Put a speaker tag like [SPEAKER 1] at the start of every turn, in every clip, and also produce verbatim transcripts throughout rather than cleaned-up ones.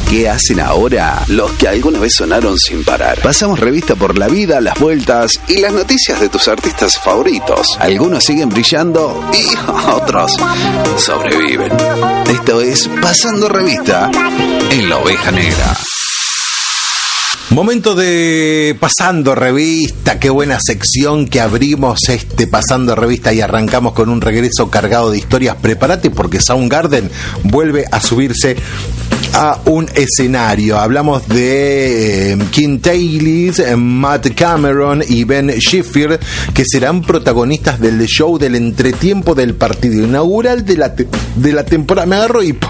[SPEAKER 1] qué hacen ahora los que alguna vez sonaron sin parar. Pasamos revista por la vida, las vueltas y las noticias de tus artistas favoritos. Algunos siguen brillando y otros sobreviven. Esto es Pasando Revista en La Oveja Negra.
[SPEAKER 2] Momento de Pasando Revista, qué buena sección que abrimos este Pasando Revista y arrancamos con un regreso cargado de historias. Prepárate porque Soundgarden vuelve a subirse a un escenario. Hablamos de eh, Kim Taylor, Matt Cameron y Ben Sheffield, que serán protagonistas del show del entretiempo del partido inaugural de la, te- de la temporada. Me agarro y...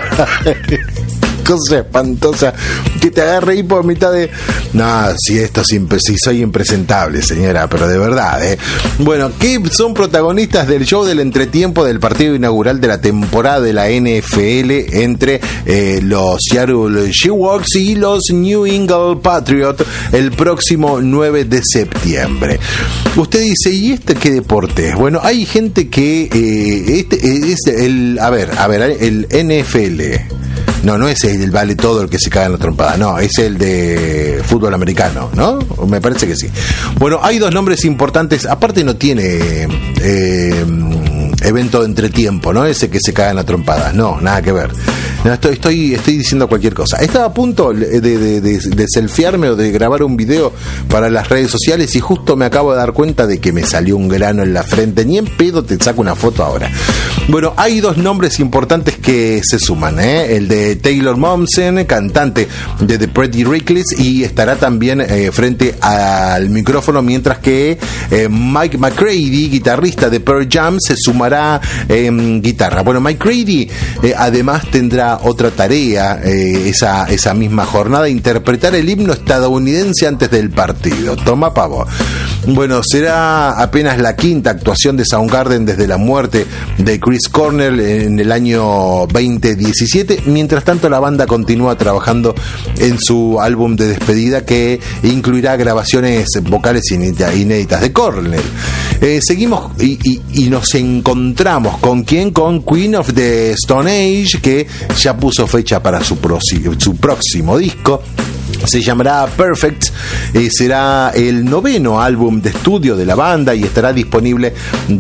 [SPEAKER 2] cosa espantosa que te agarre ahí por mitad de... No, si esto es impre... si soy impresentable, señora, pero de verdad, ¿eh? Bueno, que son protagonistas del show del entretiempo del partido inaugural de la temporada de la N F L entre eh, los Seattle Seahawks y los New England Patriots el próximo nueve de septiembre. Usted dice, ¿y este qué deporte es? Bueno, hay gente que eh, este es el... A ver, a ver, el N F L... No, no es el vale todo el que se caga en la trompada, no, es el de fútbol americano, ¿no? Me parece que sí. Bueno, hay dos nombres importantes, aparte no tiene eh, evento de entretiempo, ¿no? Ese que se caga en la trompada, no, nada que ver. No, estoy, estoy, estoy diciendo cualquier cosa. Estaba a punto de, de, de, de selfiearme o de grabar un video para las redes sociales y justo me acabo de dar cuenta de que me salió un grano en la frente. Ni en pedo te saco una foto ahora. Bueno, hay dos nombres importantes que se suman, ¿eh? El de Taylor Momsen, cantante de The Pretty Reckless, y estará también eh, frente al micrófono, mientras que eh, Mike McCready, guitarrista de Pearl Jam, se sumará en eh, guitarra. Bueno, Mike McCready eh, además tendrá otra tarea eh, esa, esa misma jornada: interpretar el himno estadounidense antes del partido. Toma pavo. Bueno, será apenas la quinta actuación de Soundgarden desde la muerte de Chris Cornell en el año veinte diecisiete. Mientras tanto, la banda continúa trabajando en su álbum de despedida, que incluirá grabaciones vocales inéditas de Cornell. Eh, seguimos y, y, y nos encontramos con quién, con Queen of the Stone Age, que ya puso fecha para su, prosi- su próximo disco. Se llamará Perfect, eh, será el noveno álbum de estudio de la banda y estará disponible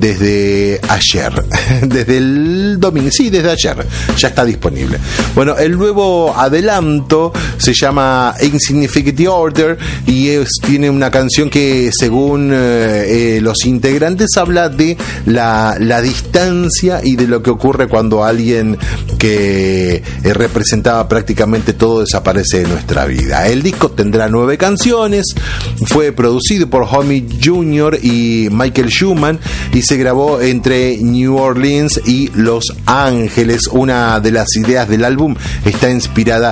[SPEAKER 2] desde ayer, desde el domingo, sí, desde ayer, ya está disponible. Bueno, el nuevo adelanto se llama Insignificant Order y es, tiene una canción que, según eh, eh, los integrantes, habla de la, la distancia y de lo que ocurre cuando alguien que eh, representaba prácticamente todo desaparece de nuestra vida. El disco tendrá nueve canciones, fue producido por Homme junior y Michael Schumann y se grabó entre New Orleans y Los Ángeles. Una de las ideas del álbum está inspirada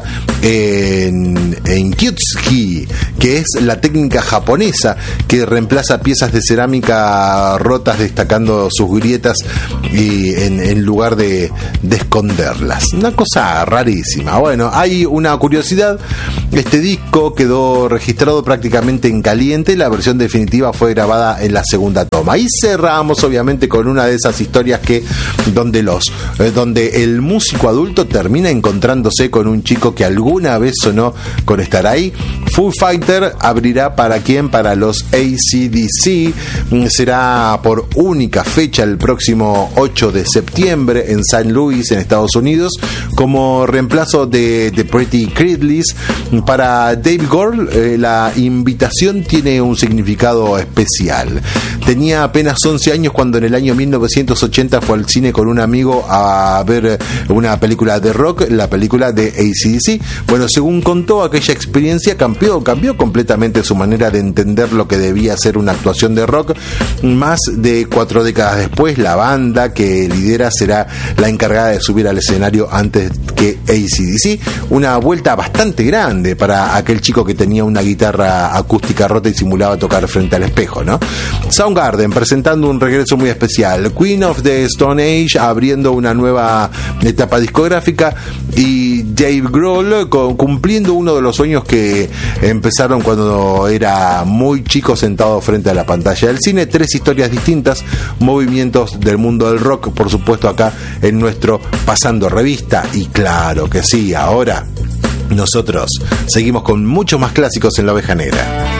[SPEAKER 2] en, en Kyutsuki, que es la técnica japonesa que reemplaza piezas de cerámica rotas destacando sus grietas y en, en lugar de, de esconderlas. Una cosa rarísima. Bueno, hay una curiosidad: este disco quedó registrado prácticamente en caliente, la versión definitiva fue grabada en la segunda toma. Y cerramos obviamente con una de esas historias que donde los eh, donde el músico adulto termina encontrándose con un chico que alguna vez sonó con estar ahí. Foo Fighter abrirá para quién, para los A C D C. Será por única fecha el próximo ocho de septiembre en Saint Louis, en Estados Unidos, como reemplazo de The Pretty Reckless. Para Dave Grohl, eh, la invitación tiene un significado especial. Tenía apenas once años cuando en el año mil novecientos ochenta fue al cine con un amigo a ver una película de rock, la película de A C D C. Bueno, según contó, aquella experiencia cambió, cambió completamente su manera de entender lo que debía ser una actuación de rock. Más de cuatro décadas después, la banda que lidera será la encargada de subir al escenario antes que A C D C. Una vuelta bastante grande para aquel chico que tenía una guitarra acústica rota y simulaba tocar frente al espejo, ¿no? Soundgarden presentando un regreso muy especial. Queen of the Stone Age abriendo una nueva etapa discográfica y Dave Grohl cumpliendo uno de los sueños que empezaron cuando era muy chico sentado frente a la pantalla del cine. Tres historias distintas, movimientos del mundo del rock, por supuesto, acá en nuestro Pasando Revista. Y claro que sí, ahora Nosotros seguimos con muchos más clásicos en La Oveja Negra.